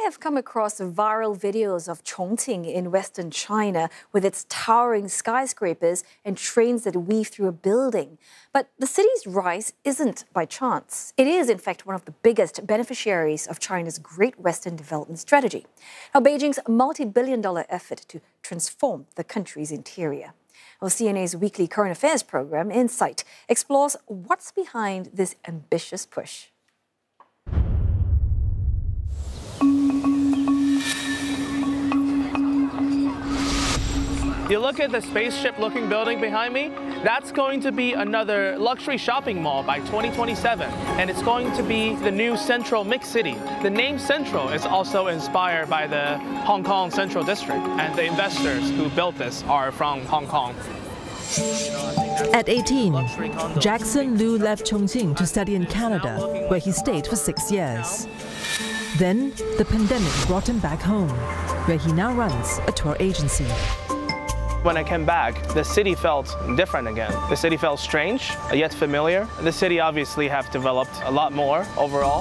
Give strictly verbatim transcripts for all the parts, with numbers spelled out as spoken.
have come across viral videos of Chongqing in western China with its towering skyscrapers and trains that weave through a building. But the city's rise isn't by chance. It is, in fact, one of the biggest beneficiaries of China's Great Western Development Strategy. Now, Beijing's multi-billion dollar effort to transform the country's interior. Well, C N A's weekly current affairs program, Insight, explores what's behind this ambitious push. You look at the spaceship-looking building behind me, that's going to be another luxury shopping mall by twenty twenty-seven, and it's going to be the new Central Mix City. The name Central is also inspired by the Hong Kong Central District, and the investors who built this are from Hong Kong. At eighteen, Jackson Lu left Chongqing to study in Canada, where he stayed for six years. Then, the pandemic brought him back home, where he now runs a tour agency. When I came back, the city felt different again. The city felt strange, yet familiar. The city obviously have developed a lot more overall.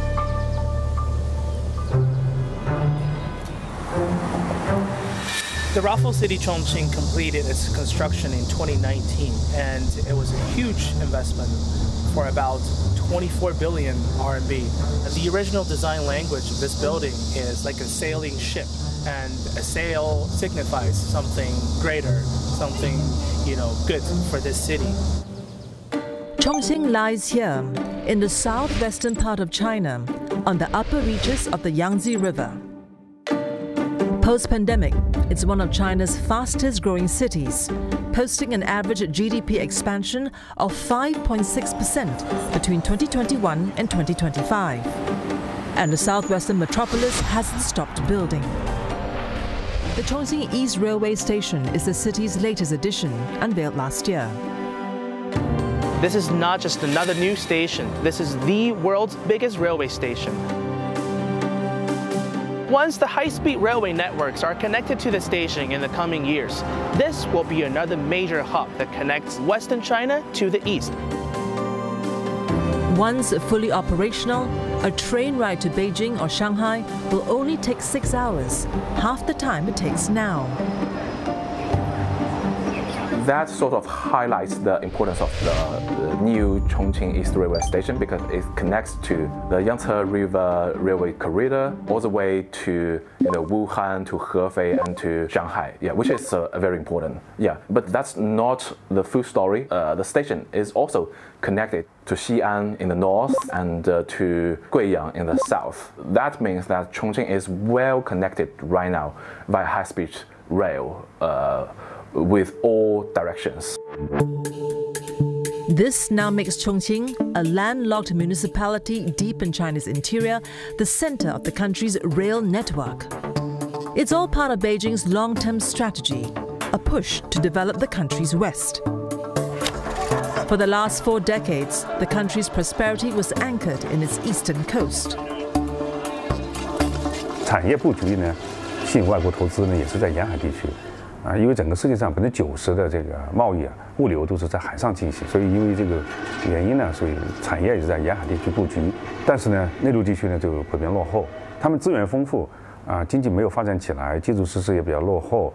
The Raffles City Chongqing completed its construction in twenty nineteen, and it was a huge investment for about twenty-four billion R M B. The original design language of this building is like a sailing ship, and a sail signifies something greater, something, you know, good for this city. Chongqing lies here, in the southwestern part of China, on the upper reaches of the Yangtze River. Post-pandemic, it's one of China's fastest-growing cities, posting an average G D P expansion of five point six percent between twenty twenty-one and twenty twenty-five. And the southwestern metropolis hasn't stopped building. The Chongqing East Railway Station is the city's latest addition, unveiled last year. This is not just another new station. This is the world's biggest railway station. Once the high-speed railway networks are connected to the station in the coming years, this will be another major hub that connects Western China to the east. Once fully operational, a train ride to Beijing or Shanghai will only take six hours, half the time it takes now. That sort of highlights the importance of the, the new Chongqing East Railway Station because it connects to the Yangtze River Railway corridor all the way to you know, Wuhan, to Hefei, and to Shanghai, yeah, which is uh, very important. Yeah, but that's not the full story. Uh, the station is also connected to Xi'an in the north and uh, to Guiyang in the south. That means that Chongqing is well connected right now by high-speed rail. Uh, with all directions. This now makes Chongqing, a landlocked municipality deep in China's interior, the center of the country's rail network. It's all part of Beijing's long-term strategy, a push to develop the country's west. For the last four decades, the country's prosperity was anchored in its eastern coast. 产业布局呢，吸引外国投资呢，也是在沿海地区。 啊，因为整个世界上百分之九十的这个贸易啊、物流都是在海上进行，所以因为这个原因呢，所以产业也是在沿海地区布局。但是呢，内陆地区呢就普遍落后，他们资源丰富，啊，经济没有发展起来，基础设施也比较落后。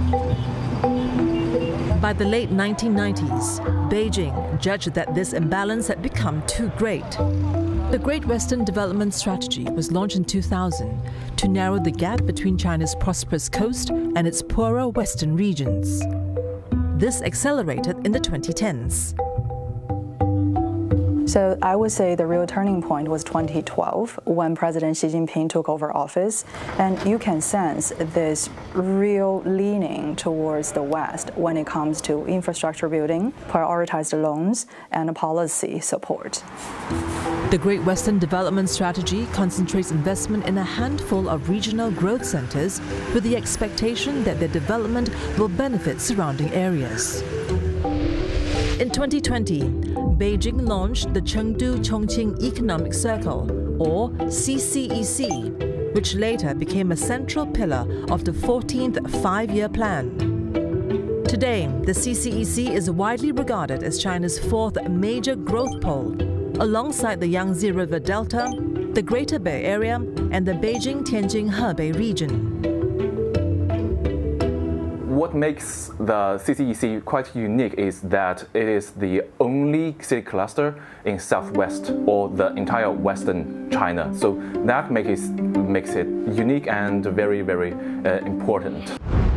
By the late nineteen nineties, Beijing judged that this imbalance had become too great. The Great Western Development Strategy was launched in two thousand to narrow the gap between China's prosperous coast and its poorer western regions. This accelerated in the twenty tens. So I would say the real turning point was twenty twelve when President Xi Jinping took over office, and you can sense this real leaning towards the West when it comes to infrastructure building, prioritized loans, and policy support. The Great Western Development Strategy concentrates investment in a handful of regional growth centers with the expectation that their development will benefit surrounding areas. In twenty twenty, Beijing launched the Chengdu-Chongqing Economic Circle, or C C E C, which later became a central pillar of the fourteenth Five-Year Plan. Today, the C C E C is widely regarded as China's fourth major growth pole, alongside the Yangtze River Delta, the Greater Bay Area, and the Beijing-Tianjin-Hebei region. What makes the C C E C quite unique is that it is the only city cluster in southwest or the entire western China. So that makes it, makes it unique and very, very uh, important.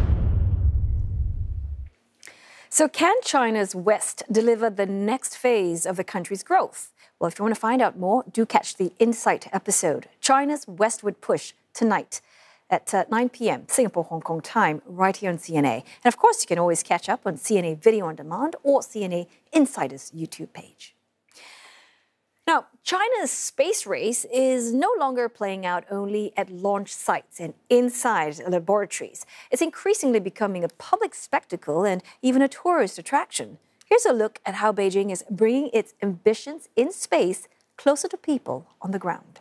So can China's West deliver the next phase of the country's growth? Well, if you want to find out more, do catch the Insight episode, China's Westward Push, tonight at uh, nine p.m. Singapore-Hong Kong time, right here on C N A. And of course, you can always catch up on C N A Video on Demand or C N A Insider's YouTube page. Now, China's space race is no longer playing out only at launch sites and inside laboratories. It's increasingly becoming a public spectacle and even a tourist attraction. Here's a look at how Beijing is bringing its ambitions in space closer to people on the ground.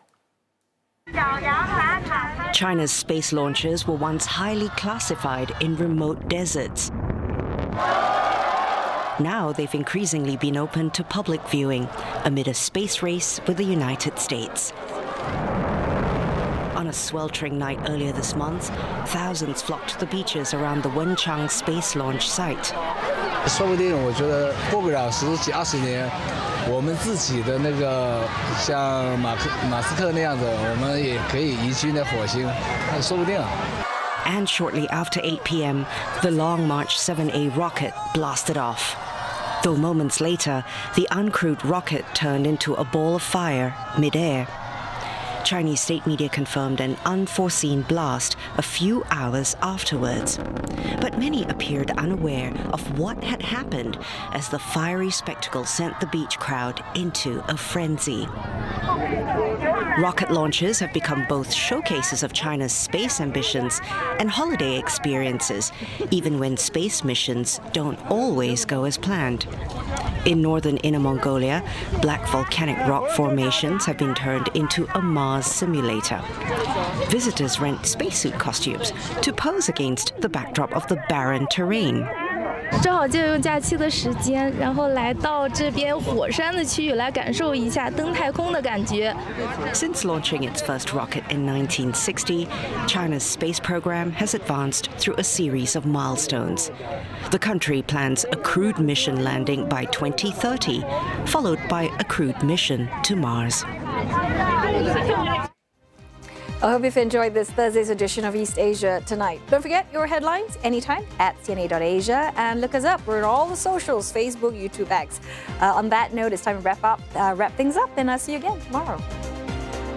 China's space launches were once highly classified in remote deserts. Now they've increasingly been open to public viewing amid a space race with the United States. On a sweltering night earlier this month, thousands flocked to the beaches around the Wenchang space launch site. 说不定我觉得过不了十几二十年，我们自己的那个像马克马斯克那样子，我们也可以移居那火星，说不定。 And shortly after eight p.m., the Long March seven A rocket blasted off. Though moments later, the uncrewed rocket turned into a ball of fire mid-air. Chinese state media confirmed an unforeseen blast a few hours afterwards. But many appeared unaware of what had happened as the fiery spectacle sent the beach crowd into a frenzy. Rocket launches have become both showcases of China's space ambitions and holiday experiences, even when space missions don't always go as planned. In northern Inner Mongolia, black volcanic rock formations have been turned into a Mars simulator. Visitors rent spacesuit costumes to pose against the backdrop of the barren terrain. 正好借用假期的时间，然后来到这边火山的区域来感受一下登太空的感觉。 Since launching its first rocket in nineteen sixty, China's space program has advanced through a series of milestones. The country plans a crewed mission landing by twenty thirty, followed by a crewed mission to Mars. I hope you've enjoyed this Thursday's edition of East Asia Tonight. Don't forget your headlines anytime at C N A dot asia and look us up. We're on all the socials, Facebook, YouTube, X. Uh, on that note, it's time to wrap up, uh, wrap things up, and I'll see you again tomorrow.